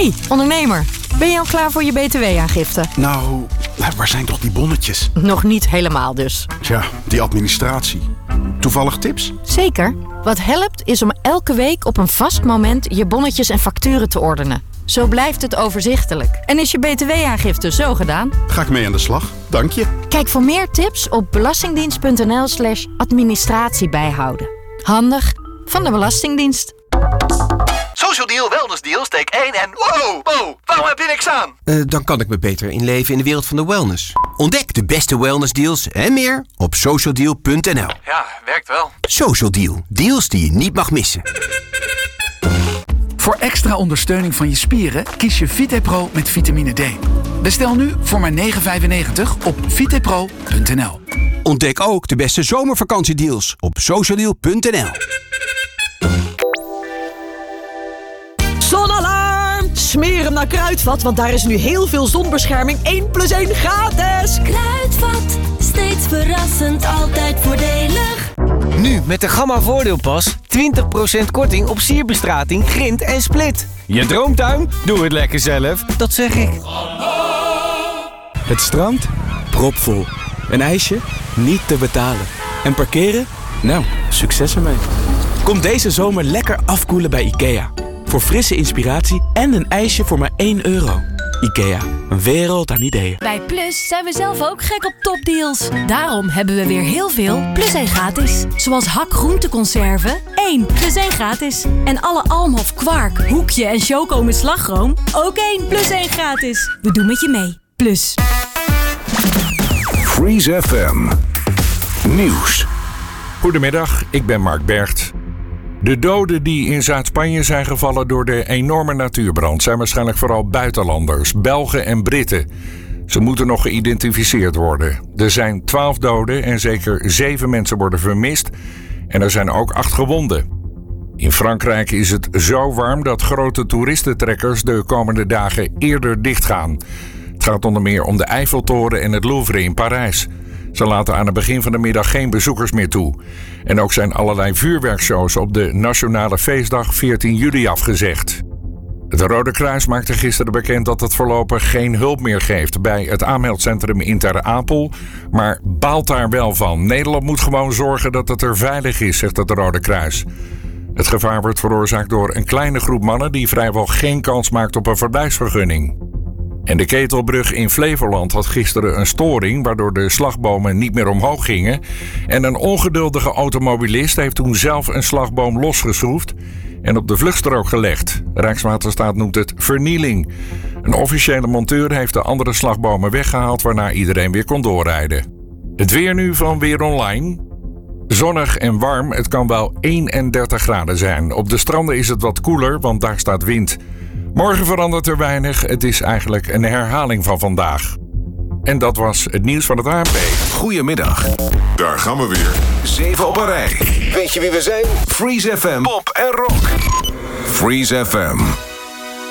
Hey, ondernemer. Ben je al klaar voor je BTW-aangifte? Nou, waar zijn toch die bonnetjes? Nog niet helemaal dus. Tja, die administratie. Toevallig tips? Zeker. Wat helpt is om elke week op een vast moment je bonnetjes en facturen te ordenen. Zo blijft het overzichtelijk. En is je BTW-aangifte zo gedaan? Ga ik mee aan de slag. Dank je. Kijk voor meer tips op belastingdienst.nl/administratie bijhouden. Handig van de Belastingdienst. Social Deal, Wellness Deal, steek 1 en... Wow, waarom heb je niks aan? Dan kan ik me beter inleven in de wereld van de wellness. Ontdek de beste wellnessdeals en meer op socialdeal.nl. Ja, werkt wel. Social Deal. Deals die je niet mag missen. Voor extra ondersteuning van je spieren kies je VitePro met vitamine D. Bestel nu voor maar €9,95 op vitepro.nl. Ontdek ook de beste zomervakantiedeals op socialdeal.nl. Zonalarm! Smeer hem naar Kruidvat, want daar is nu heel veel zonbescherming 1+1 gratis. Kruidvat, steeds verrassend, altijd voordelig. Nu met de Gamma Voordeelpas 20% korting op sierbestrating, grind en split. Je droomtuin? Doe het lekker zelf, dat zeg ik. Het strand? Propvol. Een ijsje? Niet te betalen. En parkeren? Nou, succes ermee. Kom deze zomer lekker afkoelen bij IKEA. Voor frisse inspiratie en een ijsje voor maar €1. IKEA, een wereld aan ideeën. Bij Plus zijn we zelf ook gek op topdeals. Daarom hebben we weer heel veel Plus 1 gratis. Zoals hak groenteconserven, 1 + 1 gratis. En alle Almhof kwark, hoekje en choco met slagroom, ook 1 + 1 gratis. We doen met je mee. Plus. Freeze FM. Nieuws. Goedemiddag, ik ben Mark Bergt. De doden die in Zuid-Spanje zijn gevallen door de enorme natuurbrand zijn waarschijnlijk vooral buitenlanders, Belgen en Britten. Ze moeten nog geïdentificeerd worden. Er zijn 12 doden en zeker 7 mensen worden vermist. En er zijn ook 8 gewonden. In Frankrijk is het zo warm dat grote toeristentrekkers de komende dagen eerder dichtgaan. Het gaat onder meer om de Eiffeltoren en het Louvre in Parijs. Ze laten aan het begin van de middag geen bezoekers meer toe. En ook zijn allerlei vuurwerkshows op de nationale feestdag 14 juli afgezegd. Het Rode Kruis maakte gisteren bekend dat het voorlopig geen hulp meer geeft bij het aanmeldcentrum in Ter Apel, maar baalt daar wel van. Nederland moet gewoon zorgen dat het er veilig is, zegt het Rode Kruis. Het gevaar wordt veroorzaakt door een kleine groep mannen die vrijwel geen kans maakt op een verblijfsvergunning. En de Ketelbrug in Flevoland had gisteren een storing, waardoor de slagbomen niet meer omhoog gingen. En een ongeduldige automobilist heeft toen zelf een slagboom losgeschroefd en op de vluchtstrook gelegd. Rijkswaterstaat noemt het vernieling. Een officiële monteur heeft de andere slagbomen weggehaald, waarna iedereen weer kon doorrijden. Het weer nu van Weer Online. Zonnig en warm, het kan wel 31 graden zijn. Op de stranden is het wat koeler, want daar staat wind. Morgen verandert er weinig. Het is eigenlijk een herhaling van vandaag. En dat was het nieuws van het ANP. Goedemiddag. Daar gaan we weer. 7 op een rij. Weet je wie we zijn? Freeze FM. Pop en rock. Freeze FM.